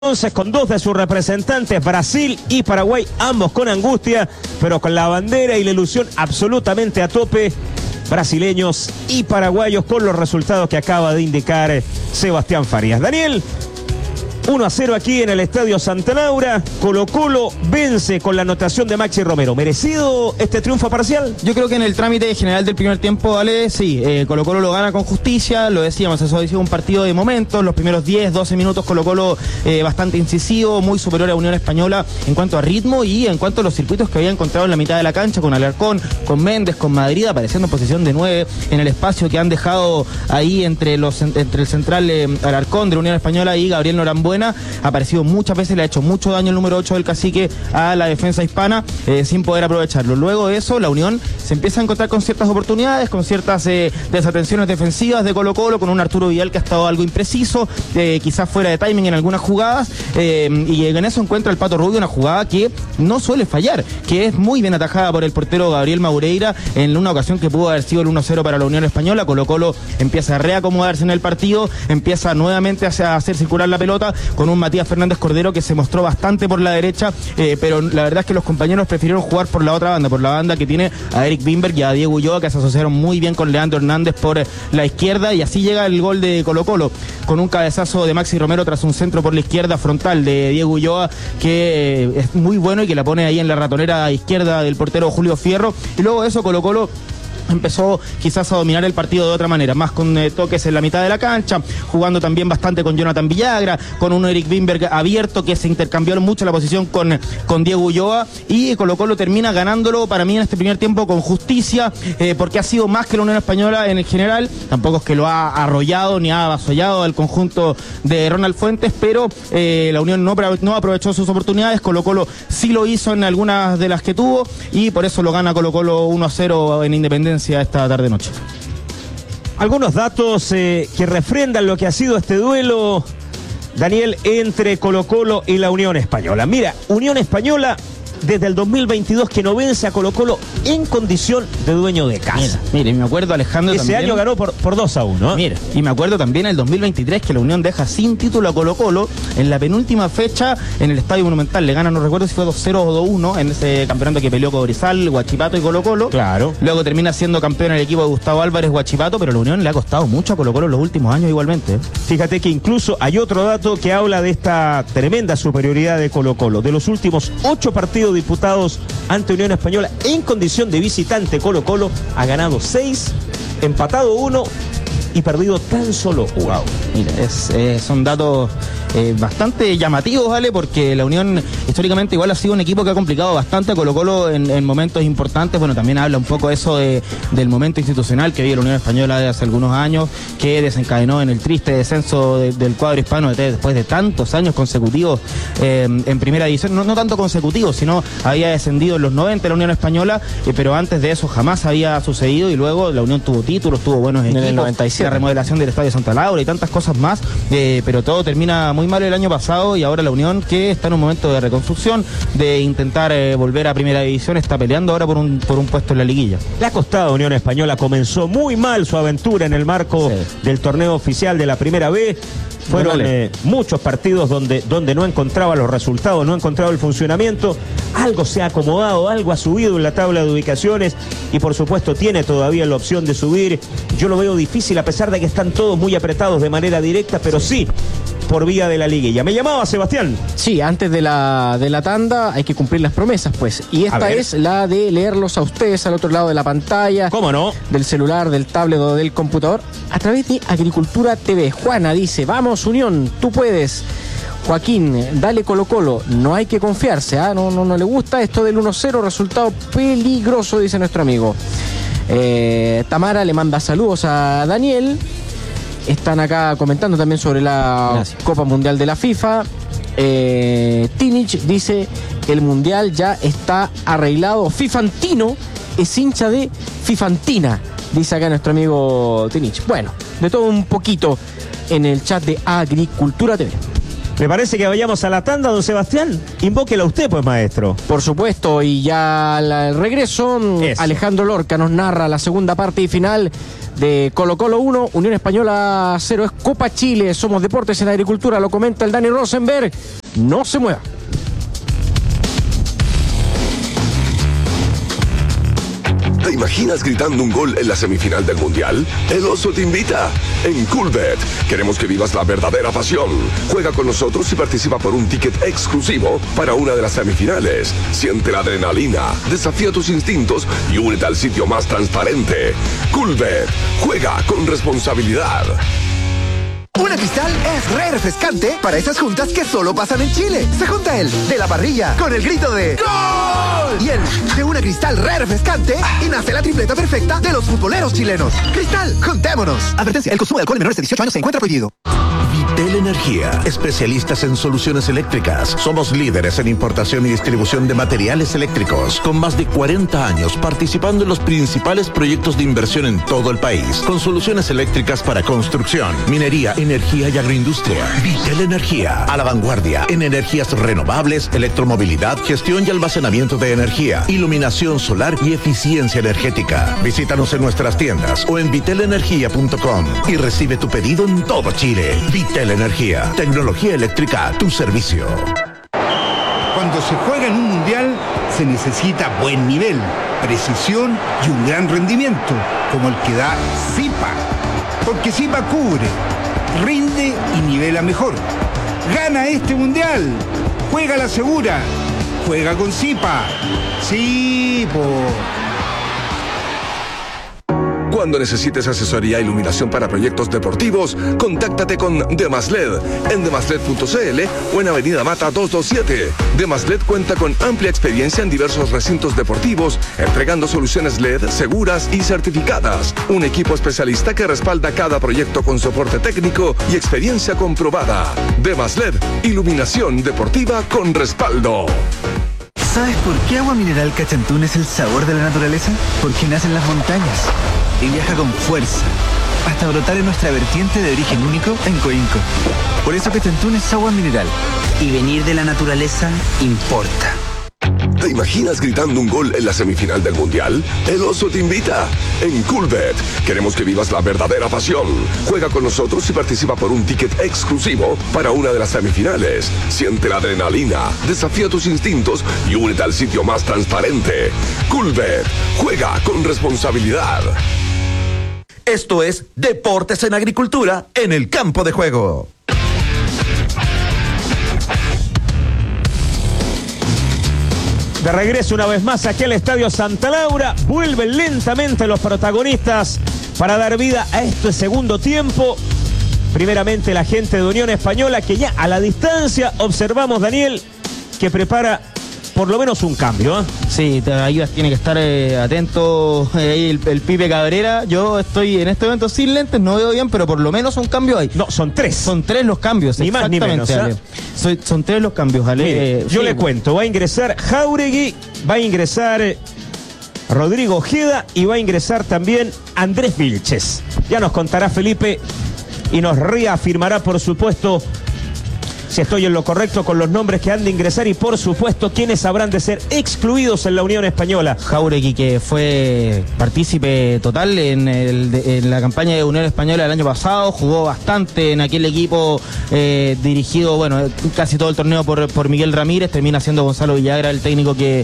Entonces, con dos de sus representantes, Brasil y Paraguay, ambos con angustia, pero con la bandera y la ilusión absolutamente a tope, brasileños y paraguayos, con los resultados que acaba de indicar Sebastián Farías. Daniel, 1-0 aquí en el Estadio Santa Laura. Colo-Colo vence con la anotación de Maxi Romero. ¿Merecido este triunfo parcial? Yo creo que en el trámite general del primer tiempo, Ale, sí, Colo-Colo lo gana con justicia, lo decíamos, eso ha sido un partido de momentos, los primeros 10, 12 minutos Colo-Colo bastante incisivo, muy superior a Unión Española en cuanto a ritmo y en cuanto a los circuitos que había encontrado en la mitad de la cancha, con Alarcón, con Méndez, con Madrid, apareciendo en posición de 9 en el espacio que han dejado ahí entre el central Alarcón de la Unión Española y Gabriel Norambuena. Ha aparecido muchas veces, le ha hecho mucho daño el número 8 del Cacique a la defensa hispana sin poder aprovecharlo. Luego de eso, la Unión se empieza a encontrar con ciertas oportunidades, con ciertas desatenciones defensivas de Colo-Colo, con un Arturo Vidal que ha estado algo impreciso, quizás fuera de timing en algunas jugadas, y en eso encuentra el Pato Rubio una jugada que no suele fallar, que es muy bien atajada por el portero Gabriel Maureira en una ocasión que pudo haber sido el 1-0 para la Unión Española. Colo-Colo empieza a reacomodarse en el partido, empieza nuevamente a hacer circular la pelota con un Matías Fernández Cordero que se mostró bastante por la derecha, pero la verdad es que los compañeros prefirieron jugar por la otra banda, por la banda que tiene a Eric Bimberg y a Diego Ulloa, que se asociaron muy bien con Leandro Hernández por la izquierda, y así llega el gol de Colo-Colo, con un cabezazo de Maxi Romero tras un centro por la izquierda frontal de Diego Ulloa, que es muy bueno y que la pone ahí en la ratonera izquierda del portero Julio Fierro. Y luego de eso Colo-Colo empezó quizás a dominar el partido de otra manera, más con toques en la mitad de la cancha, jugando también bastante con Jonathan Villagra, con un Eric Bimberg abierto que se intercambió mucho la posición con Diego Ulloa, y Colo-Colo termina ganándolo para mí en este primer tiempo con justicia, porque ha sido más que la Unión Española en el general. Tampoco es que lo ha arrollado ni ha avasollado al conjunto de Ronald Fuentes, pero la Unión no aprovechó sus oportunidades. Colo-Colo sí lo hizo en algunas de las que tuvo, y por eso lo gana Colo-Colo 1-0 en Independencia esta tarde-noche. Algunos datos que refrendan lo que ha sido este duelo, Daniel, entre Colo-Colo y la Unión Española. Mira, Unión Española desde el 2022 que no vence a Colo-Colo en condición de dueño de casa. Mira, y me acuerdo, Alejandro, ese también año ganó por 2-1. Mira, y me acuerdo también el 2023 que la Unión deja sin título a Colo-Colo en la penúltima fecha en el Estadio Monumental. Le gana, no recuerdo si fue 2-0 o 2-1 en ese campeonato que peleó Cobresal, Huachipato y Colo-Colo. Claro. Luego termina siendo campeón el equipo de Gustavo Álvarez, Huachipato, pero la Unión le ha costado mucho a Colo-Colo en los últimos años igualmente. Fíjate que incluso hay otro dato que habla de esta tremenda superioridad de Colo-Colo. De los últimos 8 partidos disputados ante Unión Española en condición de visitante, Colo-Colo ha ganado 6, empatado 1 y perdido tan solo 1. Wow. Mira, son datos bastante llamativos, ¿vale? Porque la Unión históricamente igual ha sido un equipo que ha complicado bastante a Colo-Colo en momentos importantes. Bueno, también habla un poco eso del momento institucional que vive la Unión Española de hace algunos años, que desencadenó en el triste descenso del cuadro hispano después de tantos años consecutivos en primera división. No tanto consecutivos, sino había descendido en los 90 la Unión Española, pero antes de eso jamás había sucedido, y luego la Unión tuvo títulos, tuvo buenos equipos, en el 97. La remodelación del Estadio Santa Laura y tantas cosas más, pero todo termina muy mal el año pasado, y ahora la Unión, que está en un momento de reconstrucción, de intentar volver a primera división, está peleando ahora por un puesto en la liguilla. Le ha costado a Unión Española, comenzó muy mal su aventura en el marco del torneo oficial de la Primera B. Fueron muchos partidos donde no encontraba los resultados, no encontraba el funcionamiento. Algo se ha acomodado, algo ha subido en la tabla de ubicaciones, y por supuesto tiene todavía la opción de subir. Yo lo veo difícil, a pesar de que están todos muy apretados de manera directa, pero sí por vía de la liguilla. ¿Me llamaba, Sebastián? Sí, antes de la tanda hay que cumplir las promesas, pues. Y esta es la de leerlos a ustedes al otro lado de la pantalla. ¿Cómo no? Del celular, del tablet o del computador, a través de Agricultura TV. Juana dice: vamos Unión, tú puedes. Joaquín, dale Colo-Colo, no hay que confiarse, no le gusta esto del 1-0, resultado peligroso, dice nuestro amigo. Tamara le manda saludos a Daniel. Están acá comentando también sobre la Copa Mundial de la FIFA. Tinich dice: el Mundial ya está arreglado. Fifantino es hincha de Fifantina, dice acá nuestro amigo Tinich. Bueno, de todo un poquito en el chat de Agricultura TV. Me parece que vayamos a la tanda, don Sebastián. Invóquela usted, pues, maestro. Por supuesto, y ya al regreso, Alejandro Lorca nos narra la segunda parte y final de Colo Colo 1, Unión Española 0. Es Copa Chile, somos deportes en agricultura, lo comenta el Dani Rosenberg. No se mueva. ¿Te imaginas gritando un gol en la semifinal del Mundial? El Oso te invita. En Coolbet queremos que vivas la verdadera pasión. Juega con nosotros y participa por un ticket exclusivo para una de las semifinales. Siente la adrenalina, desafía tus instintos y únete al sitio más transparente. Coolbet. Juega con responsabilidad. Una Cristal es re refrescante para esas juntas que solo pasan en Chile. Se junta el de la parrilla con el grito de ¡Gol! Y el de una Cristal re refrescante y nace la tripleta perfecta de los futboleros chilenos. Cristal, juntémonos. Advertencia, el consumo de alcohol en menores de 18 años se encuentra prohibido. Vitel Energía, especialistas en soluciones eléctricas. Somos líderes en importación y distribución de materiales eléctricos, con más de 40 años participando en los principales proyectos de inversión en todo el país, con soluciones eléctricas para construcción, minería, energía y agroindustria. Vitel Energía, a la vanguardia en energías renovables, electromovilidad, gestión y almacenamiento de energía, iluminación solar y eficiencia energética. Visítanos en nuestras tiendas o en vitelenergia.com y recibe tu pedido en todo Chile. Vitel Energía, tecnología eléctrica a tu servicio. Cuando se juega en un mundial se necesita buen nivel, precisión y un gran rendimiento, como el que da Zipa. Porque Zipa cubre, rinde y nivela mejor. Gana este mundial, juega la segura, juega con Zipa. Sí, Cuando necesites asesoría e iluminación para proyectos deportivos, contáctate con Demasled en demasled.cl o en Avenida Mata 227. Demasled cuenta con amplia experiencia en diversos recintos deportivos, entregando soluciones LED seguras y certificadas. Un equipo especialista que respalda cada proyecto con soporte técnico y experiencia comprobada. Demasled, iluminación deportiva con respaldo. ¿Sabes por qué Agua Mineral Cachantún es el sabor de la naturaleza? Porque nace en las montañas y viaja con fuerza hasta brotar en nuestra vertiente de origen único en Coinco. Por eso Cachantún es agua mineral. Y venir de la naturaleza importa. ¿Te imaginas gritando un gol en la semifinal del Mundial? El Oso te invita. En Coolbet queremos que vivas la verdadera pasión. Juega con nosotros y participa por un ticket exclusivo para una de las semifinales. Siente la adrenalina, desafía tus instintos y únete al sitio más transparente. Coolbet. Juega con responsabilidad. Esto es Deportes en Agricultura en el campo de juego. De regreso una vez más aquí al Estadio Santa Laura, vuelven lentamente los protagonistas para dar vida a este segundo tiempo. Primeramente la gente de Unión Española, que ya a la distancia observamos, Daniel, que prepara por lo menos un cambio, ¿eh? Sí, ahí tiene que estar atento ahí el Pipe Cabrera. Yo estoy en este momento sin lentes, no veo bien, pero por lo menos un cambio hay. No, son tres. Son tres los cambios, ni más ni menos, Ale. Son tres los cambios, Ale. Mire, yo le cuento, va a ingresar Jáuregui, va a ingresar Rodrigo Ojeda y va a ingresar también Andrés Vilches. Ya nos contará Felipe y nos reafirmará, por supuesto, si estoy en lo correcto con los nombres que han de ingresar y, por supuesto, quienes habrán de ser excluidos en la Unión Española. Jáuregui, que fue partícipe total en la campaña de Unión Española del año pasado, jugó bastante en aquel equipo dirigido, bueno, casi todo el torneo por Miguel Ramírez, termina siendo Gonzalo Villagra el técnico que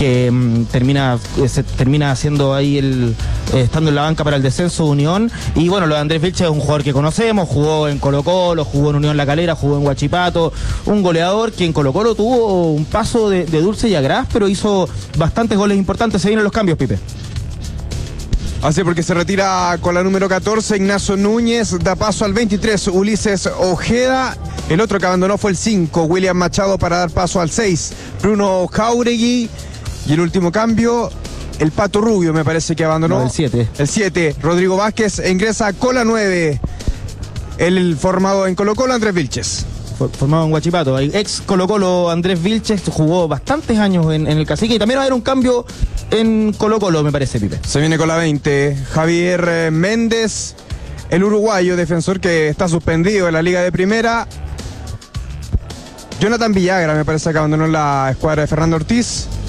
termina haciendo ahí estando en la banca para el descenso de Unión. Y bueno, lo de Andrés Vilches es un jugador que conocemos, jugó en Colo Colo, jugó en Unión La Calera, jugó en Huachipato, un goleador que en Colo Colo tuvo un paso de dulce y agraz, pero hizo bastantes goles importantes. Se vienen los cambios, Pipe. Así porque se retira con la número 14 Ignacio Núñez, da paso al 23 Ulises Ojeda, el otro que abandonó fue el 5 William Machado para dar paso al 6 Bruno Jáuregui, y el último cambio el Pato Rubio me parece que abandonó. No, el 7 Rodrigo Vázquez ingresa con la 9, el formado en Colo Colo Andrés Vilches. Formado en Huachipato, ex Colo Colo Andrés Vilches, jugó bastantes años en el Cacique, y también va a haber un cambio en Colo Colo, me parece, Pipe. Se viene con la 20 Javier Méndez, el uruguayo defensor que está suspendido en la Liga de Primera. Jonathan Villagra me parece que abandonó la escuadra de Fernando Ortiz.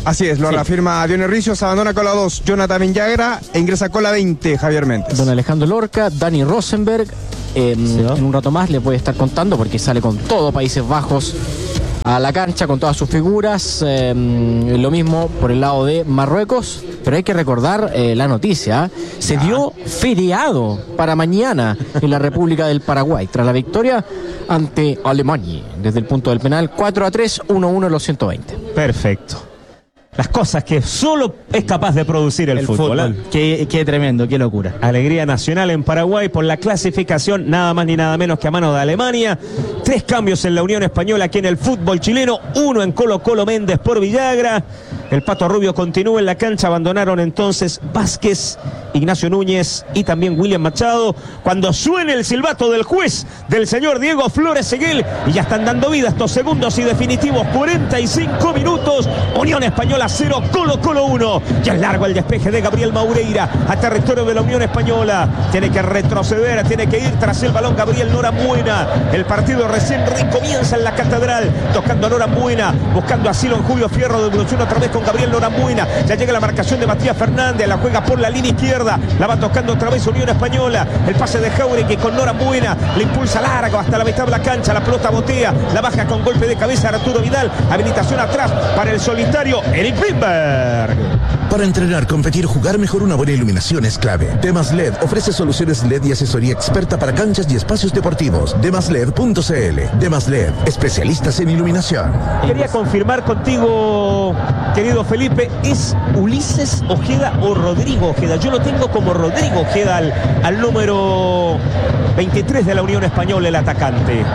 Así es, lo reafirma Dionis Ricios, abandona con la 2 Jonathan Villagra e ingresa con la 20 Javier Méndez. Don Alejandro Lorca, Dani Rosenberg, en un rato más le voy a estar contando porque sale con todo Países Bajos a la cancha, con todas sus figuras, lo mismo por el lado de Marruecos, pero hay que recordar la noticia, se dio feriado para mañana en la República del Paraguay, tras la victoria ante Alemania, desde el punto del penal, 4-3, 1-1 en los 120. Perfecto. Las cosas que solo es capaz de producir el fútbol. Qué tremendo, qué locura. Alegría nacional en Paraguay por la clasificación, nada más ni nada menos que a mano de Alemania. 3 cambios en la Unión Española aquí en el fútbol chileno, 1 en Colo-Colo, Méndez por Villagra. El Pato Rubio continúa en la cancha, abandonaron entonces Vázquez, Ignacio Núñez y también William Machado. Cuando suene el silbato del juez, del señor Diego Flores Seguel, y ya están dando vida estos segundos y definitivos 45 minutos. Unión Española 0, Colo-Colo 1. Ya es largo el despeje de Gabriel Maureira a territorio de la Unión Española. Tiene que retroceder, tiene que ir tras el balón Gabriel Norambuena. El partido recién recomienza en la Catedral, tocando a Norambuena, buscando asilo en Julio Fierro, devolución otra vez con Gabriel Norambuena. Ya llega la marcación de Matías Fernández, la juega por la línea izquierda, la va tocando otra vez Unión Española. El pase de Jauregui con Norambuena, le impulsa largo hasta la mitad de la cancha, la pelota botea, la baja con golpe de cabeza Arturo Vidal. Habilitación atrás para el solitario Eric Wimberg. Para entrenar, competir, jugar mejor, una buena iluminación es clave. Demas LED ofrece soluciones LED y asesoría experta para canchas y espacios deportivos. Demasled.cl. Demas LED, especialistas en iluminación. Quería confirmar contigo, querido Felipe, ¿es Ulises Ojeda o Rodrigo Ojeda? Yo lo tengo como Rodrigo Ojeda al número 23 de la Unión Española, el atacante.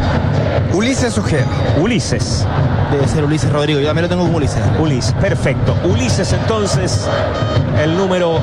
Ulises Ojeda. Ulises. Debe ser Ulises Rodrigo, yo también lo tengo como Ulises. Ulises, perfecto. Ulises entonces, el número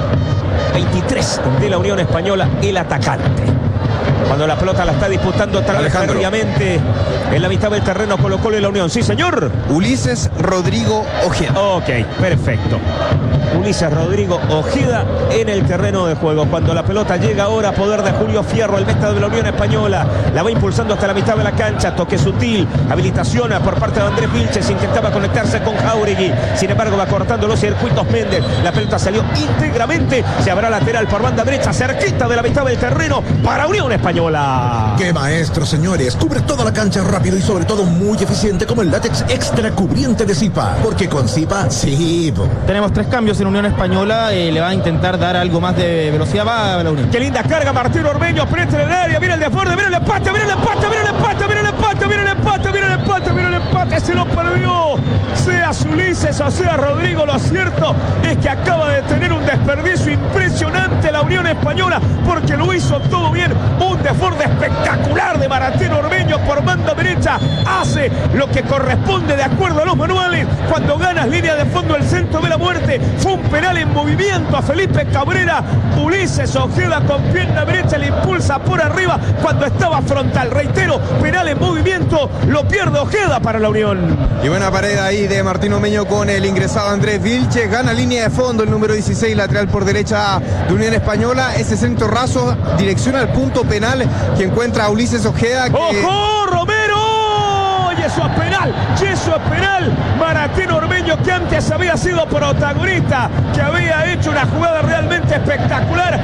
23 de la Unión Española, el atacante. Cuando la pelota la está disputando obviamente en la mitad del terreno Colo-Colo y la Unión. Sí, señor. Ulises Rodrigo Ojeda. Ok, perfecto. Ulises Rodrigo Ojeda en el terreno de juego. Cuando la pelota llega ahora a poder de Julio Fierro, el mesta de la Unión Española, la va impulsando hasta la mitad de la cancha. Toque sutil, habilitación por parte de Andrés Vilches, intentaba conectarse con Jauregui, sin embargo va cortando los circuitos Méndez. La pelota salió íntegramente, se habrá lateral por banda derecha, cerquita de la mitad del terreno para Unión Española. ¡Qué maestro, señores! Cubre toda la cancha rápido y sobre todo muy eficiente como el látex extra cubriente de Zipa. Porque con Zipa, sí. Tenemos 3 cambios en Unión Española, le va a intentar dar algo más de velocidad, va a la Unión. Qué linda carga Martín Ormeño, penetra en el área, viene el desborde, viene el empate, viene el empate, viene el empate, viene el empate, viene el empate, viene el empate, viene el empate, se lo perdió. Sea Ulises o sea Rodrigo, lo cierto es que acaba de tener un desperdicio impresionante la Unión Española, porque lo hizo todo bien. Un desborde espectacular de Martín Ormeño por banda derecha, hace lo que corresponde de acuerdo a los manuales. Cuando ganas línea de fondo, el centro de la muerte, fue un penal en movimiento a Felipe Cabrera. Ulises Ojeda con pierna derecha le impulsa por arriba cuando estaba frontal. Reitero, penal en movimiento, lo pierde Ojeda para la Unión. Y buena pared ahí de Martín Ormeño con el ingresado Andrés Vilches. Gana línea de fondo el número 16, lateral por derecha de Unión Española. Ese centro raso, dirección al punto penal que encuentra a Ulises Ojeda. ¡Ojo, Romero! Y eso es penal, y eso es penal. Martín Ormeño, que antes había sido protagonista, que había hecho una jugada realmente espectacular,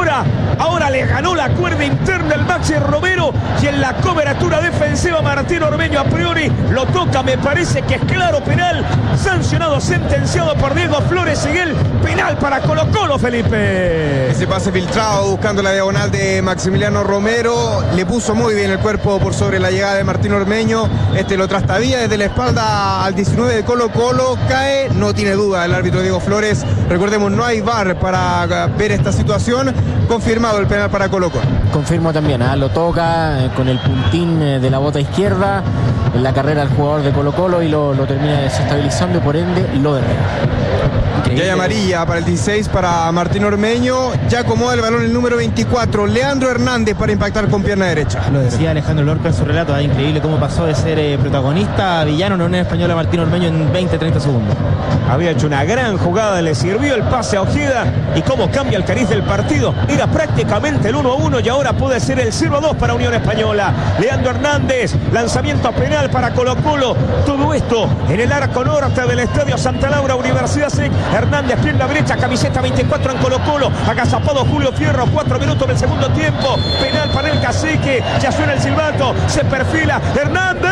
ahora le ganó la cuerda interna el Maxi Romero, y en la cobertura defensiva Martín Ormeño a priori lo toca, me parece que es claro penal, sancionado, sentenciado por Diego Flores Seguel, penal para Colo-Colo, Felipe. Ese pase filtrado buscando la diagonal de Maximiliano Romero, le puso muy bien el cuerpo por sobre la llegada de Martín Ormeño. Lo trastabilla desde la espalda al 19 de Colo-Colo, cae, no tiene duda el árbitro Diego Flores. Recordemos, no hay VAR para ver esta situación. Confirmado el penal para Colo-Colo. Confirmo también, lo toca con el puntín de la bota izquierda en la carrera del jugador de Colo-Colo y lo termina desestabilizando y por ende lo derriba. Ya hay amarilla para el 16 para Martín Ormeño. Ya acomoda el balón el número 24, Leandro Hernández, para impactar con pierna derecha. Lo decía Alejandro Lorca en su relato, increíble cómo pasó de ser protagonista villano en Unión Española Martín Ormeño en 20-30 segundos. Había hecho una gran jugada, le sirvió el pase a Ojeda y cómo cambia el cariz del partido. Era prácticamente el 1-1 y ahora puede ser el 0-2 para Unión Española. Leandro Hernández, lanzamiento penal para Colo-Colo. Todo esto en el arco norte del Estadio Santa Laura, Universidad SEC. Hernández, pierna derecha, camiseta 24 en Colo-Colo. Agazapado Julio Fierro, 4 minutos del segundo tiempo. Penal para el Cacique, ya suena el silbato, se perfila Hernández.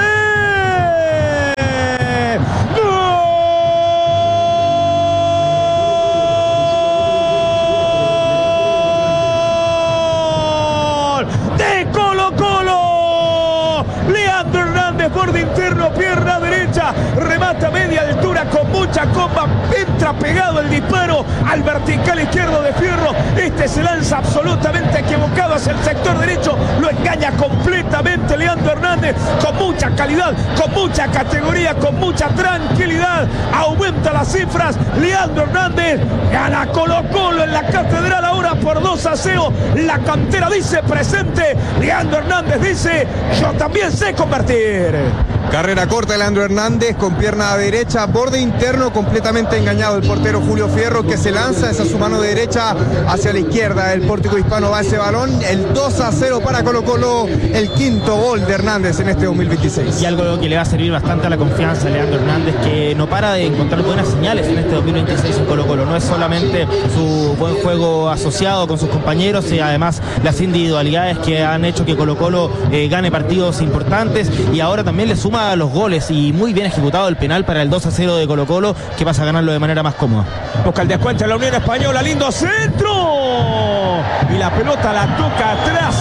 Borde interno, pierna derecha, remata a media altura con mucha comba, entra pegado el disparo al vertical izquierdo de Fierro. Este se lanza absolutamente equivocado hacia el sector derecho, lo engaña completamente Leandro Hernández, con mucha calidad, con mucha categoría, con mucha tranquilidad, aumenta las cifras. Leandro Hernández gana Colo-Colo en la Catedral ahora por 2-0. La cantera dice presente, Leandro Hernández dice yo también sé convertir. Carrera corta de Leandro Hernández con pierna derecha, borde interno, completamente engañado el portero Julio Fierro, que se lanza esa su mano derecha hacia la izquierda. El pórtico hispano va ese balón. El 2-0 para Colo-Colo, el quinto gol de Hernández en este 2026. Y algo que le va a servir bastante a la confianza a Leandro Hernández, que no para de encontrar buenas señales en este 2026 en Colo-Colo. No es solamente su buen juego asociado con sus compañeros, y además las individualidades que han hecho que Colo-Colo gane partidos importantes, y ahora también le suma los goles, y muy bien ejecutado el penal para el 2-0 de Colo-Colo, que pasa a ganarlo de manera más cómoda. Busca el descuento en la Unión Española, lindo centro, y la pelota la toca atrás.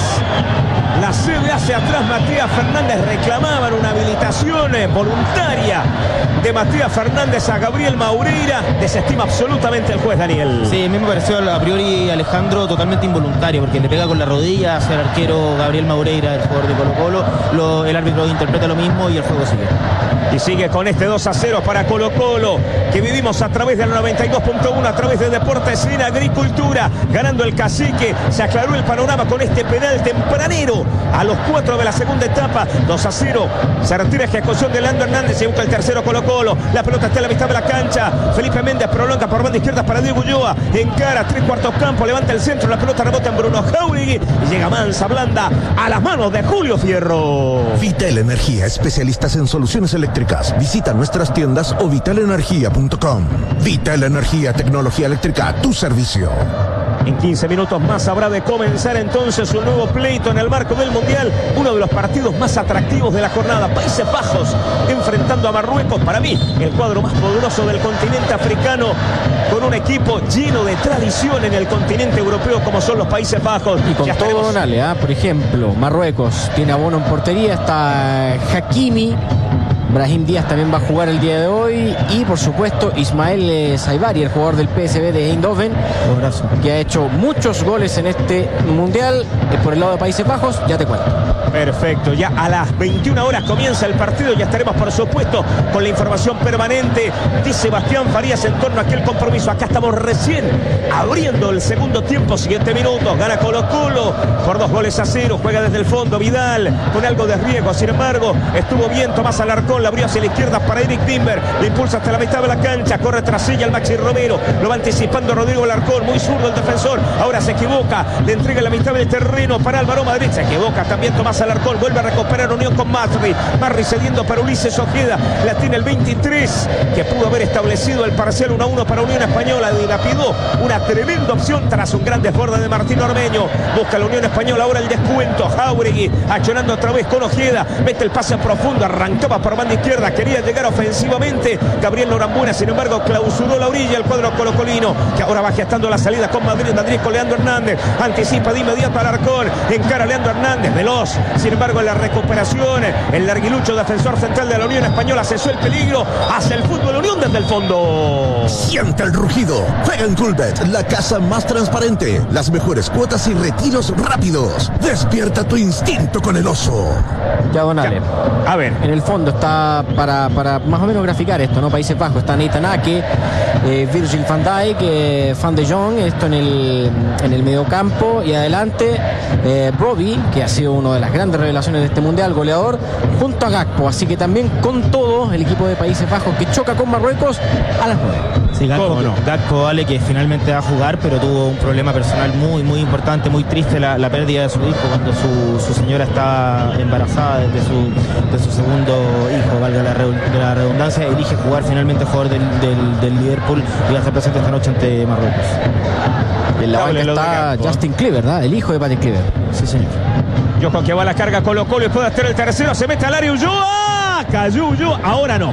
La sede hacia atrás, Matías Fernández. Reclamaban una habilitación voluntaria de Matías Fernández a Gabriel Maureira. Desestima absolutamente el juez Daniel. Sí, a mí me pareció a priori, Alejandro, totalmente involuntario, porque le pega con la rodilla hacia el arquero Gabriel Maureira, el jugador de Colo-Colo. El árbitro interpreta lo mismo y el juego sigue. Y sigue con este 2-0 para Colo-Colo, que vivimos a través del 92.1, a través de Deportes en Agricultura, ganando el Cacique. Se aclaró el panorama con este penal tempranero a los 4 de la segunda etapa. 2-0, se retira ejecución de Leandro Hernández, se busca el tercero Colo-Colo. La pelota está a la mitad de la cancha. Felipe Méndez prolonga por banda izquierda para Diego Ulloa, encara 3/4 campo, levanta el centro, la pelota rebota en Bruno Jauregui y llega mansa, blanda a las manos de Julio Fierro. Vital Energía, especialistas en soluciones eléctricas. Visita nuestras tiendas o vitalenergia.com. Vital Energía, tecnología eléctrica a tu servicio. En 15 minutos más habrá de comenzar entonces un nuevo pleito en el marco del Mundial. Uno de los partidos más atractivos de la jornada. Países Bajos enfrentando a Marruecos. Para mí, el cuadro más poderoso del continente africano, con un equipo lleno de tradición en el continente europeo como son los Países Bajos. Y con todo, Donale, por ejemplo, Marruecos tiene a Bono en portería, está Hakimi. Brahim Díaz también va a jugar el día de hoy, y por supuesto Ismael Saibari, el jugador del PSV de Eindhoven, que ha hecho muchos goles en este mundial. Por el lado de Países Bajos, ya te cuento. Perfecto, ya a las 21 horas comienza el partido. Ya estaremos por supuesto con la información permanente de Sebastián Farías en torno a aquel compromiso. Acá estamos recién abriendo el segundo tiempo, 7 minutos, gana Colo-Colo por 2-0, juega desde el fondo Vidal con algo de riesgo, sin embargo estuvo bien Tomás Alarcón, la abrió hacia la izquierda para Eric Timber, le impulsa hasta la mitad de la cancha, corre tras ella el Maxi Romero, lo va anticipando Rodrigo Alarcón, muy zurdo el defensor, ahora se equivoca, le entrega la mitad del terreno para Álvaro Madrid, se equivoca también Tomás Alarcón, vuelve a recuperar unión con Marri cediendo para Ulises Ojeda, la tiene el 23, que pudo haber establecido el parcial 1-1 para Unión Española, dilapidó una tremenda opción tras un gran desborde de Martín Ormeño, busca la Unión Española ahora el descuento, Jauregui accionando otra vez con Ojeda, mete el pase profundo, arrancaba por banda izquierda, quería llegar ofensivamente Gabriel Norambuena, sin embargo clausuró la orilla el cuadro colocolino, que ahora va gestando la salida con Madrid con Leandro Hernández, anticipa de inmediato Alarcón, encara a Leandro Hernández, veloz, sin embargo en la recuperación, el larguilucho defensor central de la Unión Española cesó el peligro, hace el fútbol Unión desde el fondo. Siente el rugido, juega en Coolbet, la casa más transparente, las mejores cuotas y retiros rápidos. Despierta tu instinto con el oso. Ya, Donale. A ver, en el fondo está para más o menos graficar esto, ¿no? Países Bajos está Nathan Ake, Virgil van Dijk, Van de Jong, esto en el mediocampo, y adelante Brobbey, que ha sido una de las grandes revelaciones de este mundial, goleador, junto a Gakpo. Así que también con todo el equipo de Países Bajos que choca con Marruecos a las 9. Sí, Gakpo, vale, que finalmente va a jugar, pero tuvo un problema personal muy, muy importante, muy triste, la pérdida de su hijo cuando su señora está embarazada de su segundo hijo, valga la redundancia. Elige jugar finalmente, jugador del Liverpool, y va a estar presente esta noche ante Marruecos. En la banca está Justin Kluivert, ¿verdad? El hijo de Patrick Kluivert. Sí, señor. Yo con que va la carga Colo-Colo y puede hacer el tercero, se mete al área Ulloa, cayó Ulloa, ahora no.